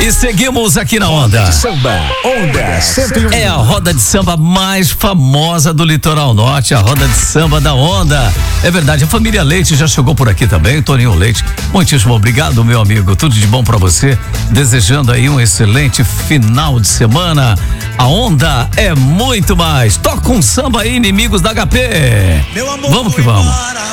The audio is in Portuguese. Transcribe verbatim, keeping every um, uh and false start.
E seguimos aqui na Onda. Samba, Onda cento e um. É a roda de samba mais famosa do Litoral Norte, a roda de samba da Onda. É verdade, a família Leite já chegou por aqui também, Toninho Leite. Muitíssimo obrigado, meu amigo. Tudo de bom pra você. Desejando aí um excelente final de semana. A Onda é muito mais. Toca um samba aí, inimigos da H P. Vamos que vamos.